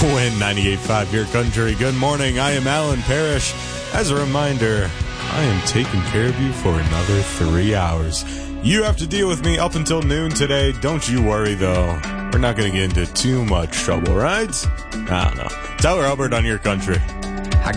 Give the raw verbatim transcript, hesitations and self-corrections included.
Win ninety-eight point five Your Country. Good morning. I am Alan Parrish. As a reminder, I am taking care of you for another three hours. You have to deal with me up until noon today. Don't you worry, though. We're not going to get into too much trouble, right? I don't know. Tyler Hubbard on Your Country.